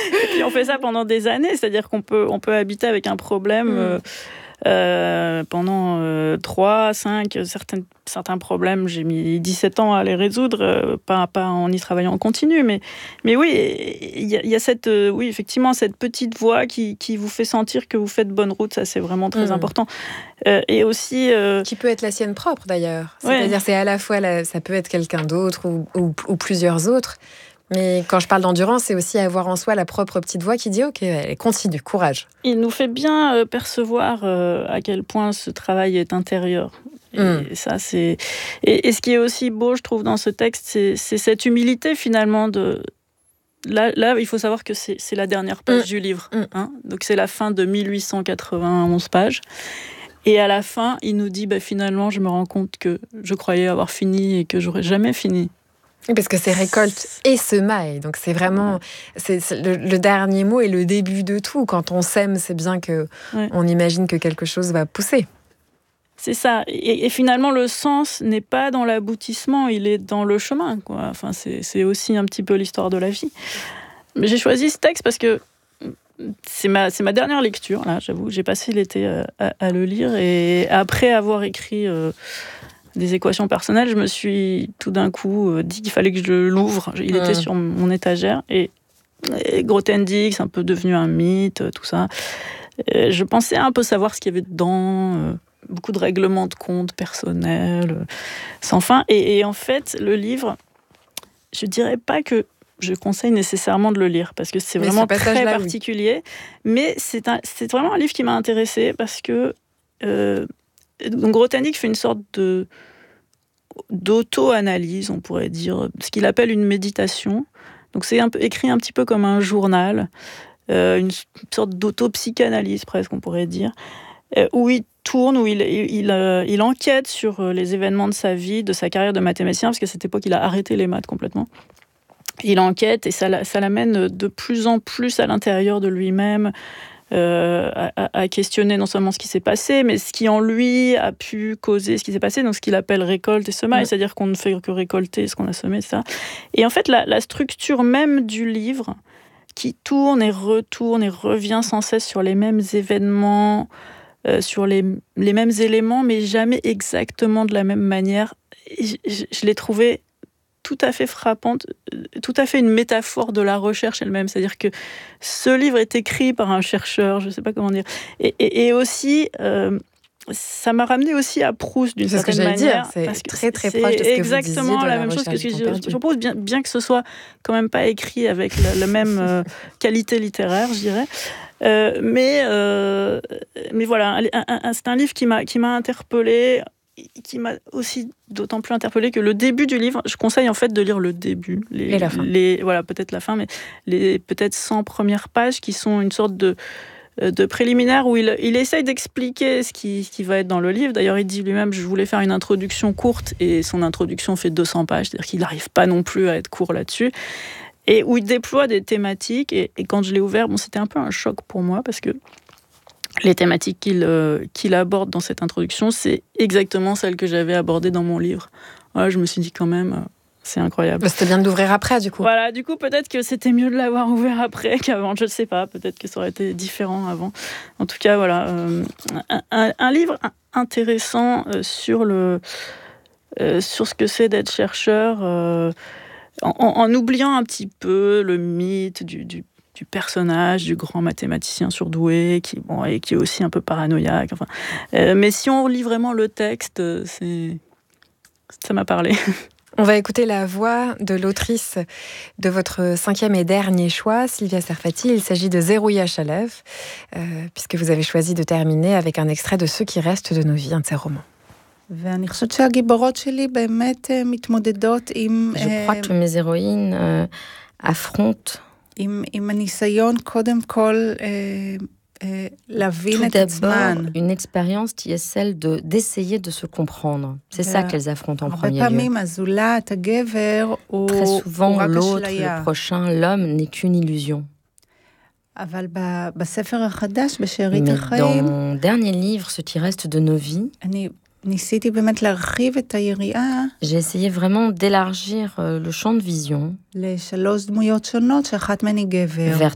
Et puis on fait ça pendant des années, c'est-à-dire qu'on peut habiter avec un problème pendant 3, 5, certains problèmes, j'ai mis 17 ans à les résoudre, pas en y travaillant en continu, mais oui, il y a cette, oui, effectivement, cette petite voix qui vous fait sentir que vous faites bonne route, ça c'est vraiment très important. Et aussi... Qui peut être la sienne propre d'ailleurs, c'est-à-dire c'est à la fois, ça peut être quelqu'un d'autre ou plusieurs autres. Mais quand je parle d'endurance, c'est aussi avoir en soi la propre petite voix qui dit « Ok, allez, continue, courage ». Il nous fait bien percevoir à quel point ce travail est intérieur. Et ça, c'est... Et ce qui est aussi beau, je trouve, dans ce texte, c'est cette humilité, finalement, de... Là, il faut savoir que c'est la dernière page du livre. Hein. Donc, c'est la fin de 1891 pages. Et à la fin, il nous dit, finalement, je me rends compte que je croyais avoir fini et que j'aurais jamais fini. Parce que c'est récolte et semaille, donc c'est vraiment c'est le dernier mot et le début de tout. Quand on sème, c'est bien que on imagine que quelque chose va pousser. C'est ça. Et finalement, le sens n'est pas dans l'aboutissement, il est dans le chemin, quoi. Enfin, c'est aussi un petit peu l'histoire de la vie. Mais j'ai choisi ce texte parce que c'est ma dernière lecture, là, j'avoue. J'ai passé l'été à le lire et après avoir écrit... des équations personnelles, je me suis tout d'un coup dit qu'il fallait que je l'ouvre. Il était sur mon étagère et Grothendieck, c'est un peu devenu un mythe, tout ça. Je pensais un peu savoir ce qu'il y avait dedans, beaucoup de règlements de compte personnels, sans fin. Et en fait, le livre, je dirais pas que je conseille nécessairement de le lire parce que c'est vraiment très particulier. Mais c'est vraiment un livre qui m'a intéressée parce que donc Grothendieck fait une sorte d'auto-analyse, on pourrait dire, ce qu'il appelle une méditation. Donc c'est écrit un petit peu comme un journal, une sorte d'auto-psychanalyse presque, on pourrait dire, où il tourne, où il enquête sur les événements de sa vie, de sa carrière de mathématicien, parce qu'à cette époque, il a arrêté les maths complètement. Il enquête et ça l'amène de plus en plus à l'intérieur de lui-même, à questionner non seulement ce qui s'est passé, mais ce qui en lui a pu causer ce qui s'est passé, donc ce qu'il appelle récolte et semaille, c'est-à-dire qu'on ne fait que récolter ce qu'on a semé, ça. Et en fait, la structure même du livre, qui tourne et retourne et revient sans cesse sur les mêmes événements, sur les mêmes éléments, mais jamais exactement de la même manière, je l'ai trouvée tout à fait frappante, tout à fait une métaphore de la recherche elle-même. C'est-à-dire que ce livre est écrit par un chercheur, je ne sais pas comment dire. Et aussi, ça m'a ramené aussi à Proust d'une certaine manière. C'est parce que très très proche de ce que vous disiez. Exactement la même chose que ce que je propose, bien que ce soit quand même pas écrit avec la même qualité littéraire, je dirais. Mais voilà, c'est un livre qui m'a interpellée, qui m'a aussi d'autant plus interpellée que le début du livre, je conseille en fait de lire le début. Et la fin. Voilà, peut-être la fin, mais les peut-être 100 premières pages qui sont une sorte de préliminaire où il essaye d'expliquer ce qui va être dans le livre. D'ailleurs, il dit lui-même, je voulais faire une introduction courte et son introduction fait 200 pages, c'est-à-dire qu'il n'arrive pas non plus à être court là-dessus. Et où il déploie des thématiques. Et quand je l'ai ouvert, c'était un peu un choc pour moi parce que les thématiques qu'il aborde dans cette introduction, c'est exactement celles que j'avais abordées dans mon livre. Voilà, je me suis dit quand même, c'est incroyable. C'était bien de l'ouvrir après, du coup. Voilà, du coup, peut-être que c'était mieux de l'avoir ouvert après qu'avant. Je ne sais pas, peut-être que ça aurait été différent avant. En tout cas, voilà, un livre intéressant sur ce que c'est d'être chercheur, en oubliant un petit peu le mythe du personnage, du grand mathématicien surdoué, qui est aussi un peu paranoïaque. Enfin, mais si on lit vraiment le texte, ça m'a parlé. On va écouter la voix de l'autrice de votre 5e et dernier choix, Sylvia Serfati. Il s'agit de Zerouia Chalev, puisque vous avez choisi de terminer avec un extrait de Ce qui reste de nos vies, un de ses romans. Je crois que mes héroïnes affrontent tout d'abord une expérience qui est celle d'essayer de se comprendre. C'est ça qu'elles affrontent en premier lieu. Très souvent, l'autre, le prochain, l'homme n'est qu'une illusion. Mais dans mon dernier livre, Ce qui reste de nos vies, j'ai essayé vraiment d'élargir le champ de vision vers